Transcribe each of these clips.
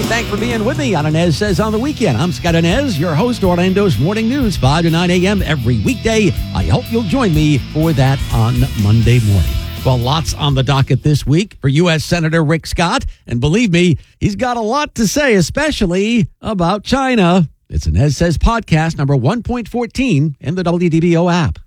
Thanks for being with me on Inez Says on the Weekend. I'm Scott Inez, your host, Orlando's Morning News, 5 to 9 a.m. every weekday. I hope you'll join me for that on Monday morning. Well, lots on the docket this week for U.S. Senator Rick Scott. And believe me, he's got a lot to say, especially about China. It's Inez Says podcast number 1.14 in the WDBO app.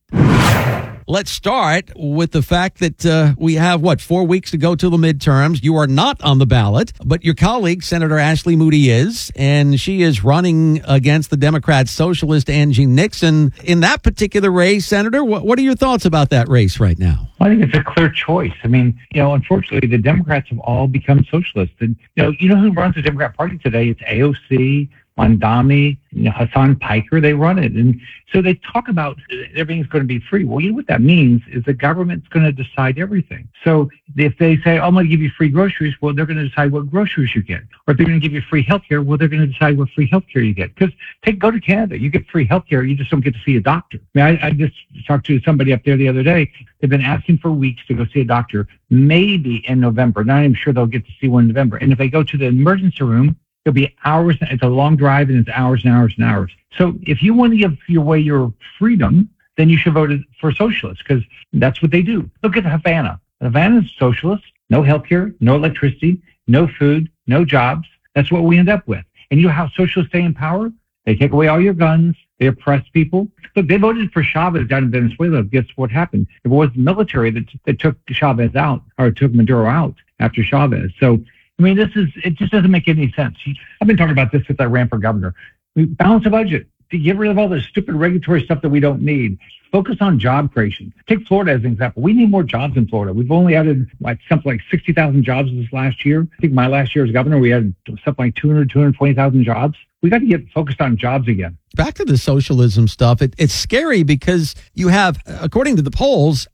Let's start with the fact that we have, 4 weeks to go till the midterms. You are not on the ballot, but your colleague, Senator Ashley Moody, is, and she is running against the Democrat socialist Angie Nixon. In that particular race, Senator, what are your thoughts about that race right now? I think it's a clear choice. I mean, unfortunately, the Democrats have all become socialists. And, you know who runs the Democrat Party today? It's AOC, Mondami, Hassan Piker, they run it. And so they talk about everything's going to be free. Well, you know what that means is the government's going to decide everything. So if they say, I'm going to give you free groceries, well, they're going to decide what groceries you get. Or if they're going to give you free healthcare, well, they're going to decide what free healthcare you get. Because go to Canada, you get free healthcare, you just don't get to see a doctor. I mean, I just talked to somebody up there the other day. They've been asking for weeks to go see a doctor, maybe in November. Not even sure they'll get to see one in November. And if they go to the emergency room, it'll be hours. It's a long drive, and it's hours and hours and hours. So if you want to give away your freedom, then you should vote for socialists, because that's what they do. Look at Havana. Havana's socialist. No healthcare, no electricity, no food, no jobs. That's what we end up with. And you know how socialists stay in power? They take away all your guns. They oppress people. Look, they voted for Chavez down in Venezuela. Guess what happened? It was the military that took Chavez out, or took Maduro out after Chavez. So, I mean, it just doesn't make any sense. I've been talking about this since I ran for governor. We balance the budget to get rid of all this stupid regulatory stuff that we don't need. Focus on job creation. Take Florida as an example. We need more jobs in Florida. We've only added something like 60,000 jobs this last year. I think my last year as governor, we had something like 220,000 jobs. We got to get focused on jobs again. Back to the socialism stuff. It's scary because you have, according to the polls,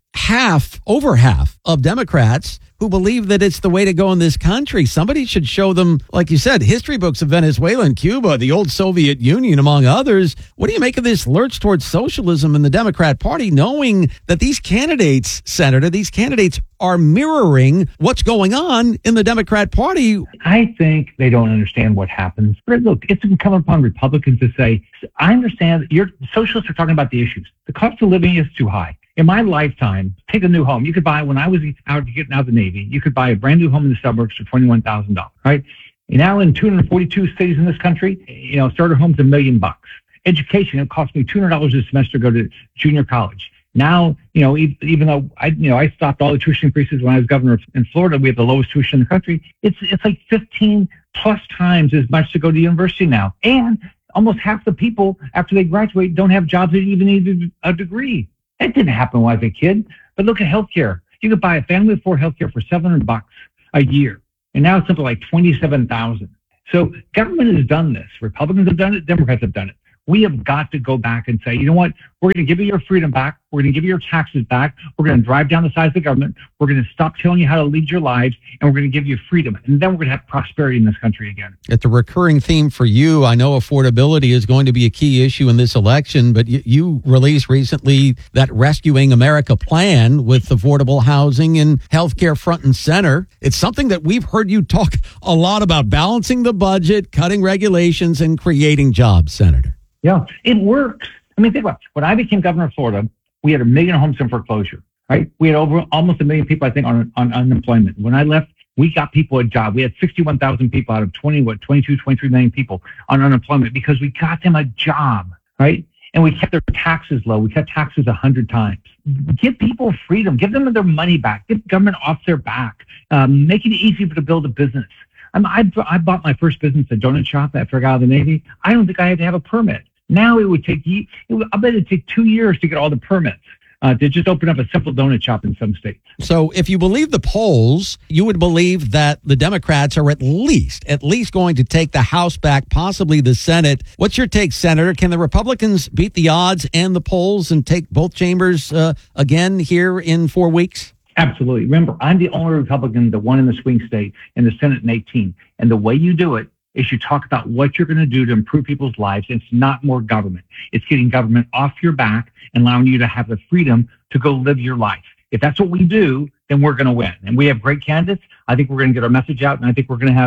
over half of Democrats who believe that it's the way to go in this country. Somebody should show them, like you said, history books of Venezuela and Cuba, the old Soviet Union, among others. What do you make of this lurch towards socialism in the Democrat Party, knowing that these candidates, Senator, are mirroring what's going on in the Democrat Party? I think they don't understand what happens. Look, it's incumbent upon Republicans to say, I understand socialists are talking about the issues. The cost of living is too high. In my lifetime, take a new home. You could buy, when I was getting out of the Navy, you could buy a brand new home in the suburbs for $21,000, right? And now in 242 cities in this country, starter home's $1 million. Education, it cost me $200 a semester to go to junior college. Now, even though I stopped all the tuition increases when I was governor in Florida, we have the lowest tuition in the country. It's like 15 plus times as much to go to university now. And almost half the people after they graduate don't have jobs that even need a degree. That didn't happen when I was a kid. But look at healthcare. You could buy a family of four healthcare for $700 a year. And now it's something like $27,000. So government has done this. Republicans have done it. Democrats have done it. We have got to go back and say, you know what? We're going to give you your freedom back. We're going to give you your taxes back. We're going to drive down the size of the government. We're going to stop telling you how to lead your lives. And we're going to give you freedom. And then we're going to have prosperity in this country again. It's a recurring theme for you. I know affordability is going to be a key issue in this election, but you released recently that Rescuing America plan with affordable housing and healthcare front and center. It's something that we've heard you talk a lot about, balancing the budget, cutting regulations, and creating jobs, Senator. Yeah, it works. I mean, think about it. When I became governor of Florida, we had 1 million homes in foreclosure, right? We had almost 1 million people, I think, on unemployment. When I left, we got people a job. We had 61,000 people out of 23 million people on unemployment because we got them a job, right? And we kept their taxes low. We cut taxes 100 times. Give people freedom. Give them their money back. Get government off their back. Make it easy to build a business. I bought my first business, a donut shop, after I got out of the Navy. I don't think I had to have a permit. Now I bet it'd take 2 years to get all the permits to just open up a simple donut shop in some states. So if you believe the polls, you would believe that the Democrats are at least going to take the House back, possibly the Senate. What's your take, Senator? Can the Republicans beat the odds and the polls and take both chambers again here in 4 weeks? Absolutely. Remember, I'm the only Republican that won in the swing state in the Senate in 18. And the way you do it is you talk about what you're going to do to improve people's lives. It's not more government. It's getting government off your back and allowing you to have the freedom to go live your life. If that's what we do, then we're going to win. And we have great candidates. I think we're going to get our message out, and I think we're going to have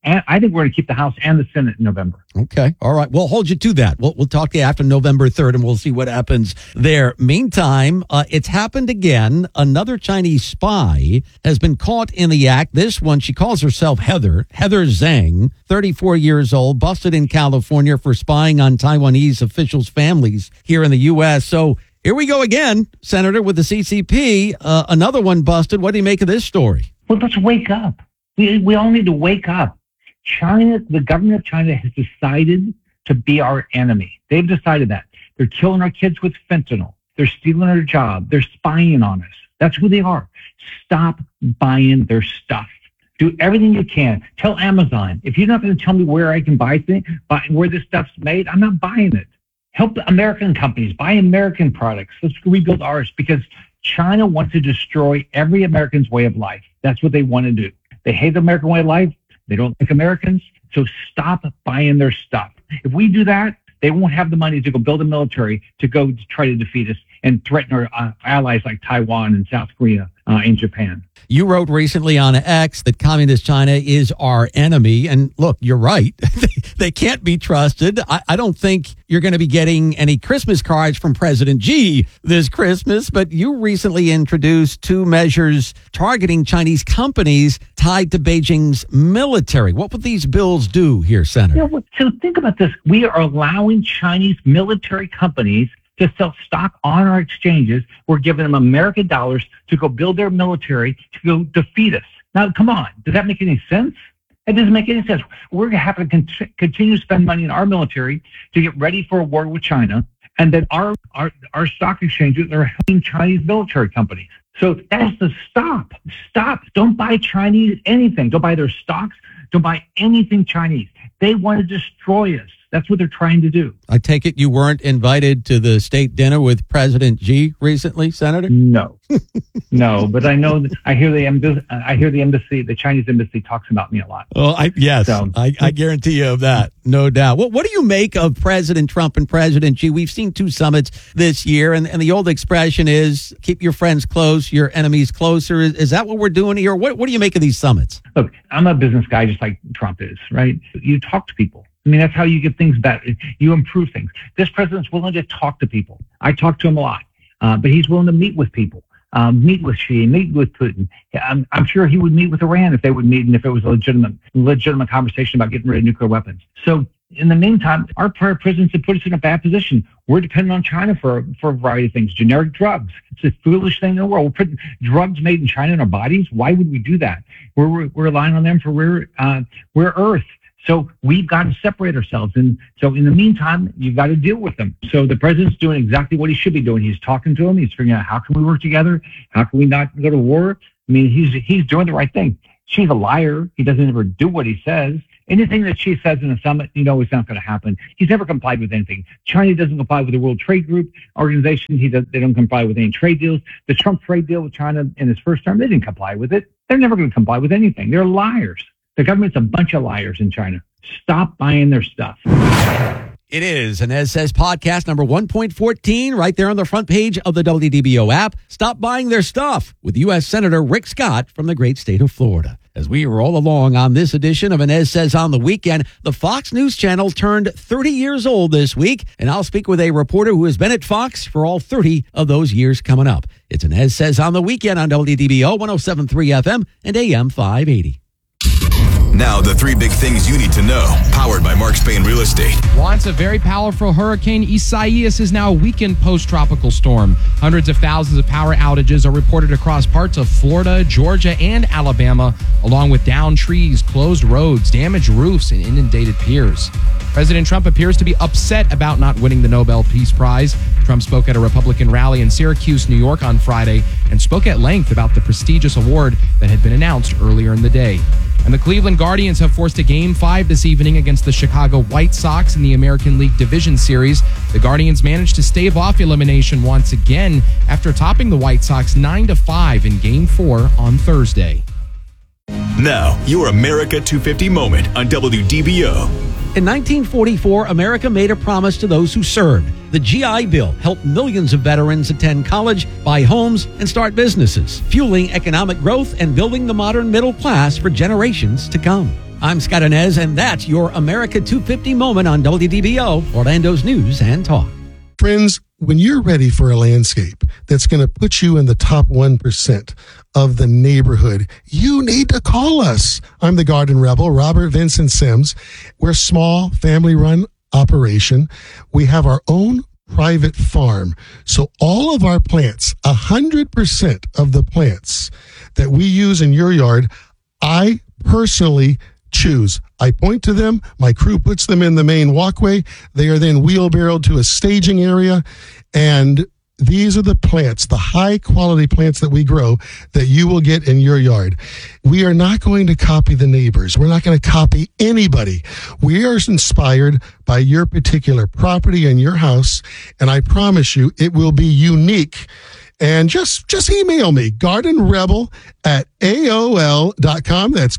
And I think we're going to keep the House and the Senate in November. Okay. All right. We'll hold you to that. We'll talk to you after November 3rd, and we'll see what happens there. Meantime, it's happened again. Another Chinese spy has been caught in the act. This one, she calls herself Heather Zhang, 34 years old, busted in California for spying on Taiwanese officials' families here in the U.S. So here we go again, Senator, with the CCP. Another one busted. What do you make of this story? Well, let's wake up. We all need to wake up. China, the government of China has decided to be our enemy. They've decided that. They're killing our kids with fentanyl. They're stealing our job. They're spying on us. That's who they are. Stop buying their stuff. Do everything you can. Tell Amazon, if you're not going to tell me where I can buy things, where this stuff's made, I'm not buying it. Help American companies. Buy American products. Let's rebuild ours, because China wants to destroy every American's way of life. That's what they want to do. They hate the American way of life. They don't like Americans. So stop buying their stuff. If we do that, they won't have the money to go build a military to go to try to defeat us and threaten our allies like Taiwan and South Korea and Japan. You wrote recently on X that communist China is our enemy. And look, you're right. They can't be trusted. I don't think you're going to be getting any Christmas cards from President Xi this Christmas, but you recently introduced 2 measures targeting Chinese companies tied to Beijing's military. What would these bills do here, Senator? Yeah, so think about this. We are allowing Chinese military companies to sell stock on our exchanges. We're giving them American dollars to go build their military to go defeat us. Now, come on. Does that make any sense? It doesn't make any sense. We're going to have to continue to spend money in our military to get ready for a war with China. And then our stock exchanges are helping Chinese military companies. So that has to stop. Stop. Don't buy Chinese anything. Don't buy their stocks. Don't buy anything Chinese. They want to destroy us. That's what they're trying to do. I take it you weren't invited to the state dinner with President Xi recently, Senator? No, no. But I know that I hear the embassy, the Chinese embassy, talks about me a lot. Well, I guarantee you of that, no doubt. What do you make of President Trump and President Xi? We've seen 2 summits this year, and the old expression is keep your friends close, your enemies closer. Is that what we're doing here? What do you make of these summits? Look, I'm a business guy just like Trump is, right? You talk to people. I mean, that's how you get things better. You improve things. This president's willing to talk to people. I talk to him a lot, but he's willing to meet with people, meet with Xi, meet with Putin. I'm sure he would meet with Iran if they would meet and if it was a legitimate conversation about getting rid of nuclear weapons. So in the meantime, our prior presidents have put us in a bad position. We're dependent on China for a variety of things. Generic drugs. It's the foolish thing in the world. We're putting drugs made in China in our bodies. Why would we do that? We're relying on them for rare earth. So we've got to separate ourselves. And so in the meantime, you've got to deal with them. So the president's doing exactly what he should be doing. He's talking to them. He's figuring out how can we work together? How can we not go to war? I mean, he's doing the right thing. She's a liar. He doesn't ever do what he says. Anything that she says in a summit, it's not going to happen. He's never complied with anything. China doesn't comply with the World Trade Group organization. They don't comply with any trade deals. The Trump trade deal with China in his first term, they didn't comply with it. They're never going to comply with anything. They're liars. The government's a bunch of liars in China. Stop buying their stuff. It is an As Says podcast number 1.14 right there on the front page of the WDBO app. Stop buying their stuff with U.S. Senator Rick Scott from the great state of Florida. As we roll along on this edition of an As Says on the Weekend, the Fox News Channel turned 30 years old this week, and I'll speak with a reporter who has been at Fox for all 30 of those years coming up. It's an As Says on the Weekend on WDBO 107.3 FM and AM 580. Now, the 3 big things you need to know, powered by Mark Spain Real Estate. Once a very powerful hurricane, Isaias is now a weakened post-tropical storm. Hundreds of thousands of power outages are reported across parts of Florida, Georgia, and Alabama, along with downed trees, closed roads, damaged roofs, and inundated piers. President Trump appears to be upset about not winning the Nobel Peace Prize. Trump spoke at a Republican rally in Syracuse, New York on Friday and spoke at length about the prestigious award that had been announced earlier in the day. And the Cleveland Guardians have forced a Game 5 this evening against the Chicago White Sox in the American League Division Series. The Guardians managed to stave off elimination once again after topping the White Sox 9-5 in Game 4 on Thursday. Now, your America 250 moment on WDBO. In 1944, America made a promise to those who served. The GI Bill helped millions of veterans attend college, buy homes, and start businesses, fueling economic growth and building the modern middle class for generations to come. I'm Scott Inez, and that's your America 250 moment on WDBO, Orlando's News and Talk. Friends, when you're ready for a landscape that's going to put you in the top 1% of the neighborhood, you need to call us. I'm the Garden Rebel, Robert Vincent Sims. We're a small, family-run operation. We have our own private farm. So all of our plants, 100% of the plants that we use in your yard, I personally choose. I point to them. My crew puts them in the main walkway. They are then wheelbarrowed to a staging area. And these are the plants, the high quality plants that we grow that you will get in your yard. We are not going to copy the neighbors. We're not going to copy anybody. We are inspired by your particular property and your house. And I promise you, it will be unique. And just email me, gardenrebel@aol.com. That's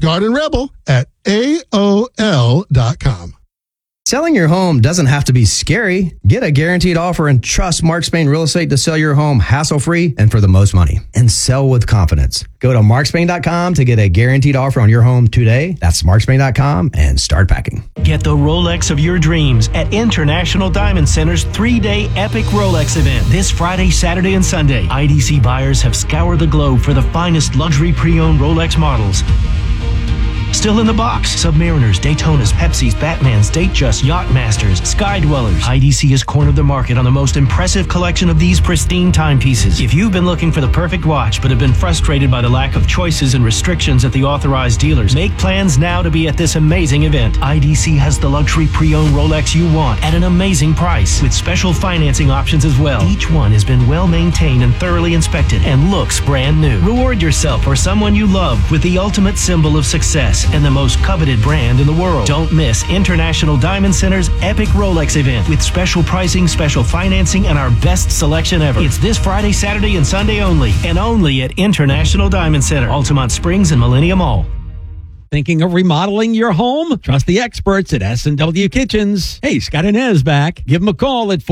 gardenrebel@aol.com. Selling your home doesn't have to be scary. Get a guaranteed offer and trust Mark Spain Real Estate to sell your home hassle-free and for the most money. And sell with confidence. Go to markspain.com to get a guaranteed offer on your home today. That's markspain.com and start packing. Get the Rolex of your dreams at International Diamond Center's 3-day epic Rolex event this Friday, Saturday, and Sunday. IDC buyers have scoured the globe for the finest luxury pre-owned Rolex models. Still in the box, Submariners, Daytonas, Pepsis, Batmans, Datejust, Yachtmasters, Sky Dwellers. IDC has cornered the market on the most impressive collection of these pristine timepieces. If you've been looking for the perfect watch but have been frustrated by the lack of choices and restrictions at the authorized dealers, make plans now to be at this amazing event. IDC has the luxury pre-owned Rolex you want at an amazing price with special financing options as well. Each one has been well maintained and thoroughly inspected and looks brand new. Reward yourself or someone you love with the ultimate symbol of success and the most coveted brand in the world. Don't miss International Diamond Center's epic Rolex event with special pricing, special financing, and our best selection ever. It's this Friday, Saturday, and Sunday only, and only at International Diamond Center, Altamont Springs and Millennium Mall. Thinking of remodeling your home? Trust the experts at S&W Kitchens. Hey, Scott Inez back. Give them a call at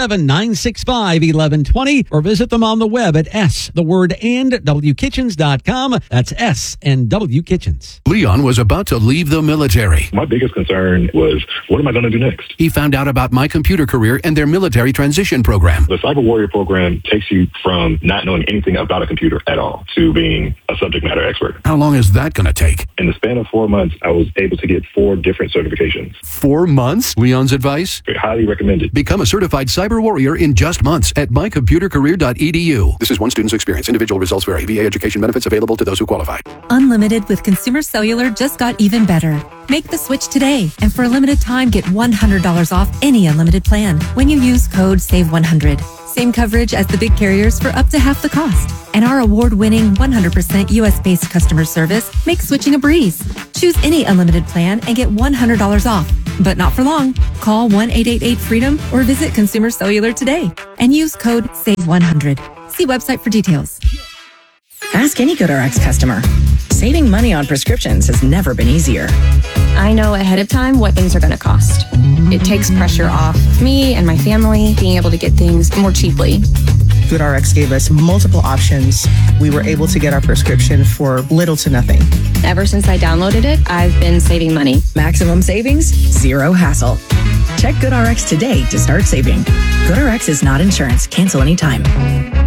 407-965-1120 or visit them on the web at wkitchens.com. That's S&W Kitchens. Leon was about to leave the military. My biggest concern was, what am I going to do next? He found out about My Computer Career and their military transition program. The Cyber Warrior program takes you from not knowing anything about a computer at all to being a subject matter expert. How long is that going to take? In the span of 4 months, I was able to get 4 different certifications. 4 months? Leon's advice? Highly recommended. Become a certified cyber warrior in just months at mycomputercareer.edu. This is one student's experience. Individual results vary. VA education benefits available to those who qualify. Unlimited with Consumer Cellular just got even better. Make the switch today, and for a limited time, get $100 off any unlimited plan when you use code SAVE100. Same coverage as the big carriers for up to half the cost. And our award-winning 100% US-based customer service makes switching a breeze. Choose any unlimited plan and get $100 off. But not for long. Call 1-888-FREEDOM or visit Consumer Cellular today and use code SAVE100. See website for details. Ask any GoodRx customer. Saving money on prescriptions has never been easier. I know ahead of time what things are going to cost. It takes pressure off me and my family being able to get things more cheaply. GoodRx gave us multiple options. We were able to get our prescription for little to nothing. Ever since I downloaded it, I've been saving money. Maximum savings, zero hassle. Check GoodRx today to start saving. GoodRx is not insurance. Cancel anytime.